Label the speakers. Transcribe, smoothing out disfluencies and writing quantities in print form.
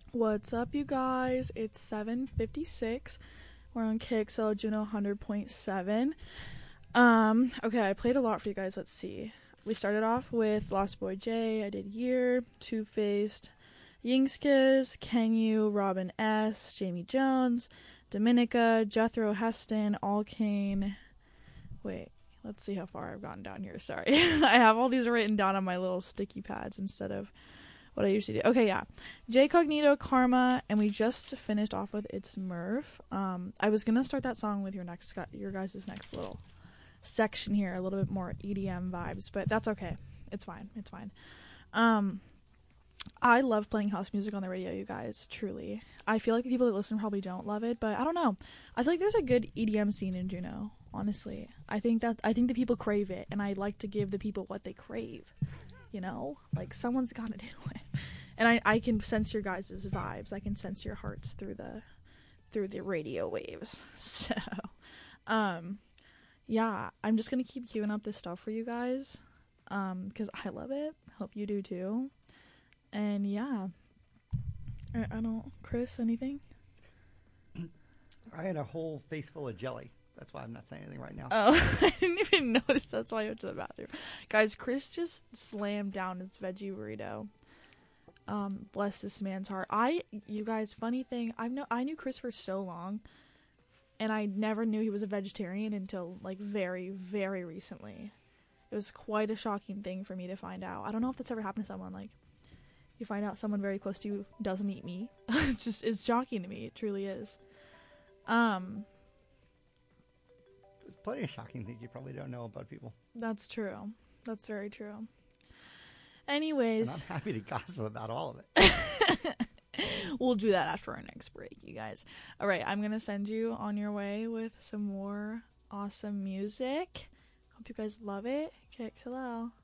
Speaker 1: What's up, you guys? It's 7:56. We're on KXL Juno 100.7. Okay, I played a lot for you guys. Let's see. We started off with Lost Boy J. I did Year, Two Faced, Yingskis, Kenyu, Robin S., Jamie Jones, Dominica, Jethro Heston, All Kane. Wait, let's see how far I've gotten down here. Sorry. I have all these written down on my little sticky pads instead of what I usually do. Okay, yeah. J Cognito, Karma, and we just finished off with It's Murph. I was gonna start that song with your guys' next little section here, a little bit more EDM vibes, but that's okay. It's fine. I love playing house music on the radio, you guys, truly. I feel like the people that listen probably don't love it, but I don't know. I feel like there's a good EDM scene in Juneau, honestly. I think the people crave it, and I like to give the people what they crave. You know, like someone's got to do it, and I can sense your guys' vibes. I can sense your hearts through the radio waves. So, yeah, I'm just gonna keep queuing up this stuff for you guys, because I love it. Hope you do too. And yeah, I don't. Chris, anything?
Speaker 2: I had a whole face full of jelly. That's why I'm not saying anything right now.
Speaker 1: Oh, I didn't even notice. That's why I went to the bathroom. Guys, Chris just slammed down his veggie burrito. Bless this man's heart. You guys, funny thing, I knew Chris for so long, and I never knew he was a vegetarian until, like, very, very recently. It was quite a shocking thing for me to find out. I don't know if that's ever happened to someone, like, you find out someone very close to you doesn't eat meat. It's shocking to me. It truly is.
Speaker 2: There's plenty of shocking things you probably don't know about people.
Speaker 1: That's true. That's very true. Anyways.
Speaker 2: And I'm happy to gossip about all of it.
Speaker 1: We'll do that after our next break, you guys. All right, I'm going to send you on your way with some more awesome music. Hope you guys love it. KXLL.